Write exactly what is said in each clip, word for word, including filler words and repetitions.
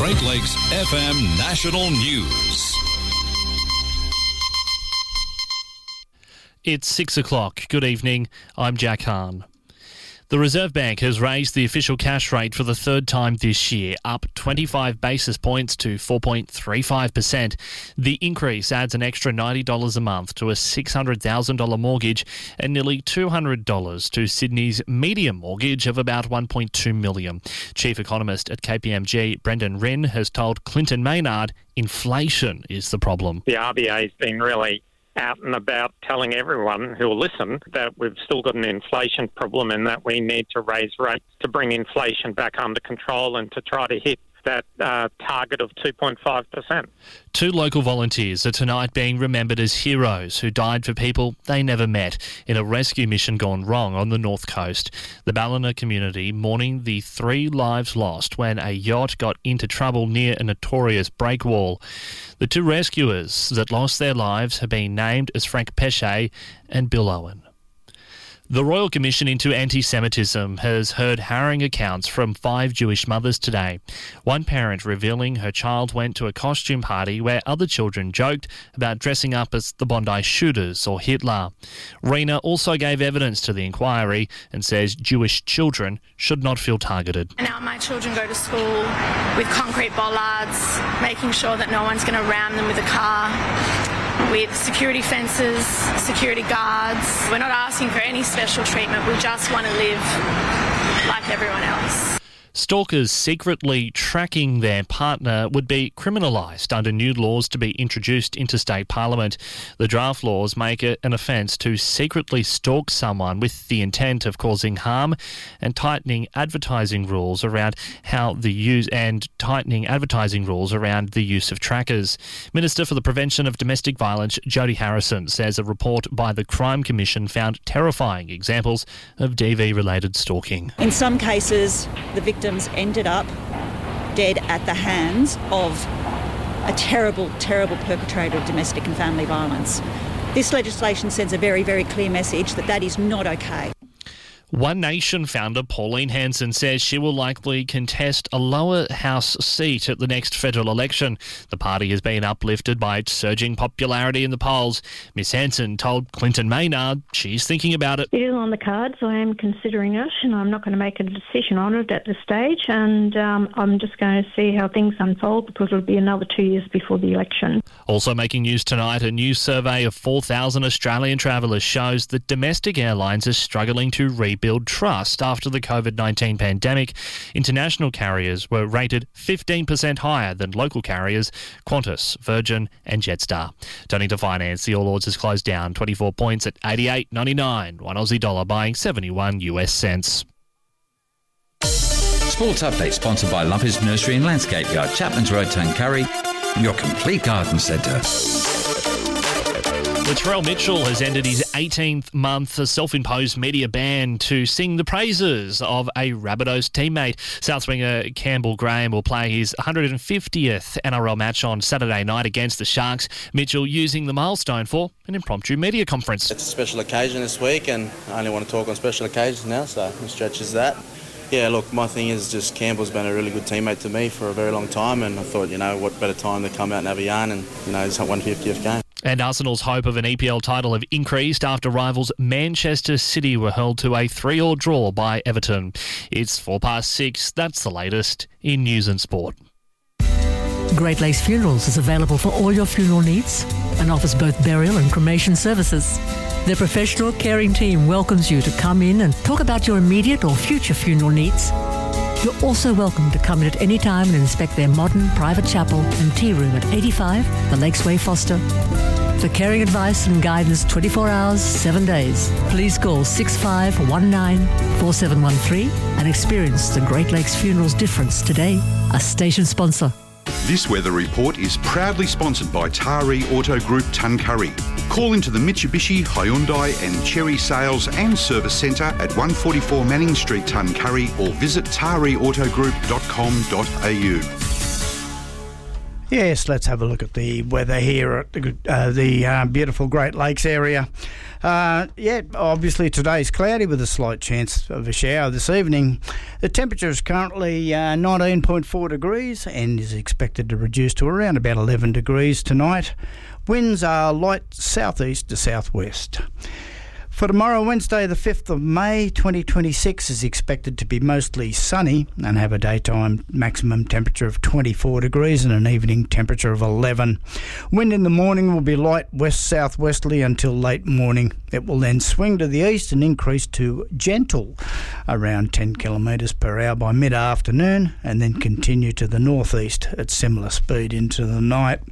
Great Lakes F M National News. It's six o'clock. Good evening. I'm Jack Hahn. The Reserve Bank has raised the official cash rate for the third time this year, up twenty-five basis points to four point three five percent. The increase adds an extra ninety dollars a month to a six hundred thousand dollars mortgage and nearly two hundred dollars to Sydney's medium mortgage of about one point two million dollars. Chief Economist at K P M G, Brendan Wren, has told Clinton Maynard inflation is the problem. The R B A's been really out and about telling everyone who will listen that we've still got an inflation problem and that we need to raise rates to bring inflation back under control and to try to hit that uh, target of two point five percent. Two local volunteers are tonight being remembered as heroes who died for people they never met in a rescue mission gone wrong on the North Coast. The Ballina community mourning the three lives lost when a yacht got into trouble near a notorious breakwall. The two rescuers that lost their lives have been named as Frank Pesce and Bill Owen. The Royal Commission into Anti-Semitism has heard harrowing accounts from five Jewish mothers today. One parent revealing her child went to a costume party where other children joked about dressing up as the Bondi shooters or Hitler. Rena also gave evidence to the inquiry and says Jewish children should not feel targeted. Now my children go to school with concrete bollards, making sure that no one's going to ram them with a car, with security fences, security guards. We're not asking for any special treatment. We just want to live like everyone else. Stalkers secretly tracking their partner would be criminalised under new laws to be introduced into state parliament. The draft laws make it an offence to secretly stalk someone with the intent of causing harm, and tightening advertising rules around how the use and tightening advertising rules around the use of trackers. Minister for the Prevention of Domestic Violence Jody Harrison says a report by the Crime Commission found terrifying examples of D V-related stalking. In some cases, the victim victims ended up dead at the hands of a terrible, terrible perpetrator of domestic and family violence. This legislation sends a very, very clear message that that is not okay. One Nation founder Pauline Hanson says she will likely contest a lower house seat at the next federal election. The party has been uplifted by its surging popularity in the polls. Miss Hanson told Clinton Maynard she's thinking about it. It is on the cards. I am considering it, and I'm not going to make a decision on it at this stage, and um, I'm just going to see how things unfold because it'll be another two years before the election. Also making news tonight, a new survey of four thousand Australian travellers shows that domestic airlines are struggling to rebuild build trust after the covid nineteen pandemic. International carriers were rated fifteen percent higher than local carriers, Qantas, Virgin and Jetstar. Turning to finance, the All Ords has closed down twenty-four points at eighty-eight ninety-nine, one Aussie dollar buying seventy-one US cents. Sports Update sponsored by Lumpers Nursery and Landscape Yard, Chapman's Road, Tuncurry, your complete garden centre. Latrell Mitchell has ended his eighteenth month self-imposed media ban to sing the praises of a Rabbitohs teammate. South winger Campbell Graham will play his one hundred fiftieth N R L match on Saturday night against the Sharks. Mitchell using the milestone for an impromptu media conference. It's a special occasion this week, and I only want to talk on special occasions now, so it stretches that. Yeah, look, my thing is just Campbell's been a really good teammate to me for a very long time, and I thought, you know, what better time to come out and have a yarn and, you know, his one hundred fiftieth game. And Arsenal's hope of an E P L title have increased after rivals Manchester City were held to a three-all draw by Everton. It's four past six. That's the latest in news and sport. Great Lakes Funerals is available for all your funeral needs and offers both burial and cremation services. Their professional caring team welcomes you to come in and talk about your immediate or future funeral needs. You're also welcome to come in at any time and inspect their modern private chapel and tea room at eighty-five The Lakes Way, Foster. For caring advice and guidance twenty-four hours, seven days, please call six five one nine four seven one three and experience the Great Lakes Funerals difference today. A station sponsor. This weather report is proudly sponsored by Taree Auto Group Tuncurry. Call into the Mitsubishi, Hyundai and Chery Sales and Service Centre at one forty-four Manning Street, Tuncurry, or visit taree auto group dot com dot a u. Yes, let's have a look at the weather here at the, uh, the uh, beautiful Great Lakes area. Uh, yeah, obviously today's cloudy with a slight chance of a shower this evening. The temperature is currently uh, nineteen point four degrees and is expected to reduce to around about eleven degrees tonight. Winds are light southeast to southwest. For tomorrow, Wednesday the fifth of May twenty twenty-six is expected to be mostly sunny and have a daytime maximum temperature of twenty-four degrees and an evening temperature of eleven. Wind in the morning will be light west-southwesterly until late morning. It will then swing to the east and increase to gentle around ten kilometres per hour by mid-afternoon and then continue to the northeast at similar speed into the night.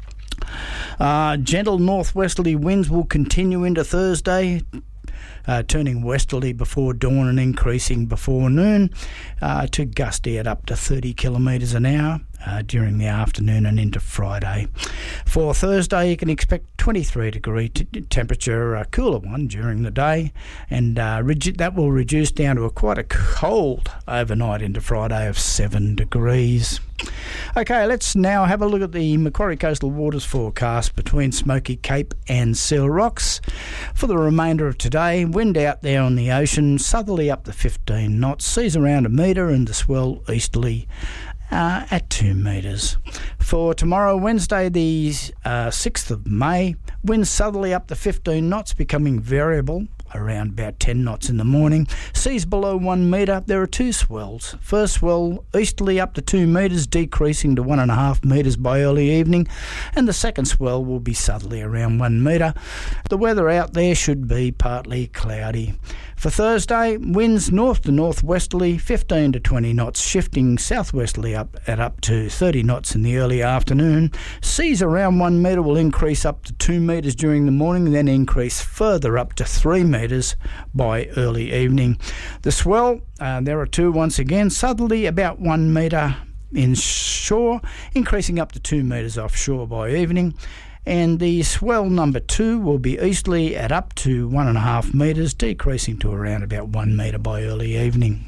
Uh, gentle northwesterly winds will continue into Thursday, uh, turning westerly before dawn and increasing before noon uh, to gusty at up to thirty kilometres an hour uh, during the afternoon and into Friday. For Thursday, you can expect twenty-three degree t- temperature, a cooler one during the day, and uh, redu- that will reduce down to a quite a cold overnight into Friday of seven degrees. Okay, let's now have a look at the Macquarie Coastal Waters forecast between Smoky Cape and Seal Rocks. For the remainder of today, wind out there on the ocean, southerly up to fifteen knots, seas around a metre and the swell easterly uh, at two metres. For tomorrow, Wednesday the uh, sixth of May, winds southerly up to fifteen knots, becoming variable around about ten knots in the morning. Seas below one metre. There are two swells. First swell easterly up to two metres, decreasing to one and a half metres by early evening, and the second swell will be southerly around one metre. The weather out there should be partly cloudy. For Thursday, winds north to northwesterly, fifteen to twenty knots, shifting southwesterly up at up to thirty knots in the early afternoon. Seas around one metre will increase up to two metres during the morning, then increase further up to three metres by early evening. The swell, uh, there are two once again, southerly about one metre inshore, increasing up to two metres offshore by evening. And the swell number two will be easterly at up to one and a half metres, decreasing to around about one metre by early evening.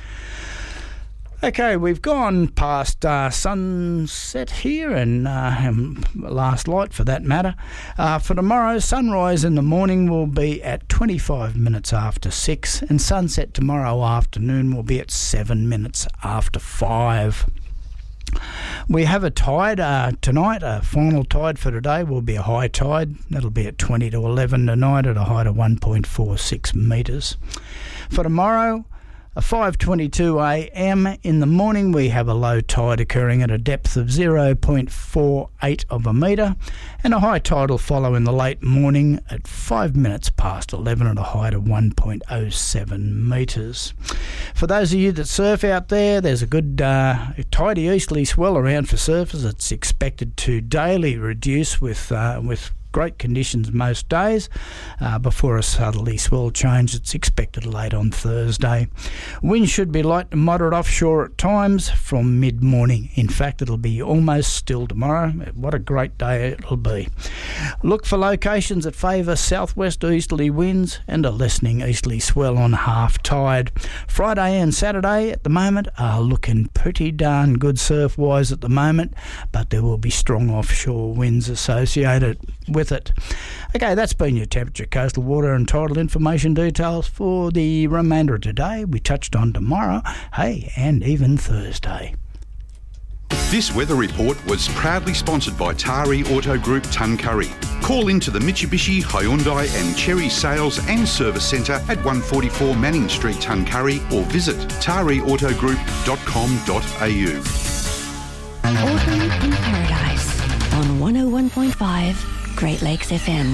Okay, we've gone past uh, sunset here and uh, last light for that matter. Uh, for tomorrow, sunrise in the morning will be at twenty-five minutes after six and sunset tomorrow afternoon will be at seven minutes after five. We have a tide uh, tonight. A final tide for today will be a high tide. That'll be at twenty to eleven tonight at a height of one point four six metres. For tomorrow, at five twenty-two a m in the morning, we have a low tide occurring at a depth of zero point four eight of a metre, and a high tide will follow in the late morning at five minutes past eleven at a height of one point oh seven metres. For those of you that surf out there, there's a good uh, tidy easterly swell around for surfers. It's expected to daily reduce with uh, with great conditions most days uh, before a southerly swell change that's expected late on Thursday. Wind should be light to moderate offshore at times from mid-morning. In fact, it'll be almost still tomorrow. What a great day it'll be. Look for locations that favour southwest easterly winds and a lessening easterly swell on half tide. Friday and Saturday at the moment are looking pretty darn good surf-wise at the moment, but there will be strong offshore winds associated with it. Okay, that's been your temperature, coastal water and tidal information details for the remainder of today. We touched on tomorrow, hey, and even Thursday. This weather report was proudly sponsored by Tari Auto Group Tuncurry. Call into the Mitsubishi, Hyundai and Cherry Sales and Service Centre at one forty-four Manning Street, Tuncurry, or visit tari auto group dot com dot a u. Autumn in Paradise on one oh one point five Great Lakes F M.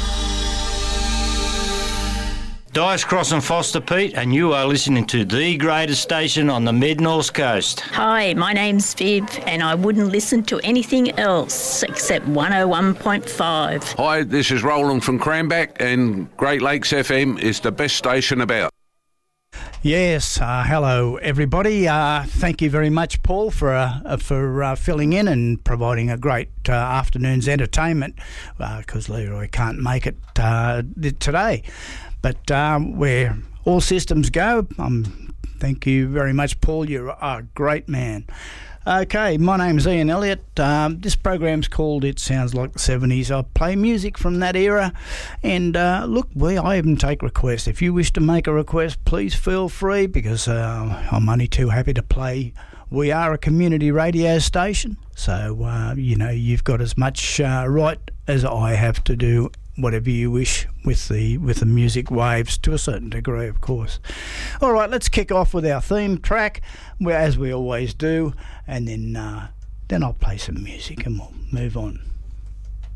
Dice Cross and Foster Pete, and you are listening to the greatest station on the mid-north coast. Hi, my name's Viv, and I wouldn't listen to anything else except one oh one point five. Hi, this is Roland from Cranback, and Great Lakes F M is the best station about. Yes, uh, hello everybody. Uh, thank you very much, Paul, for uh, for uh, filling in and providing a great uh, afternoon's entertainment, because uh, Leroy can't make it uh, today. But um, where all systems go, um, thank you very much, Paul. You're a great man. Okay, my name's Ian Elliott. Um, this program's called It Sounds Like the seventies. I play music from that era. And uh, look, we, I even take requests. If you wish to make a request, please feel free, because uh, I'm only too happy to play. We are a community radio station, so, uh, you know, you've got as much uh, right as I have to do whatever you wish with the with the music waves, to a certain degree, of course. All right, let's kick off with our theme track, as we always do, and then uh, then I'll play some music and we'll move on.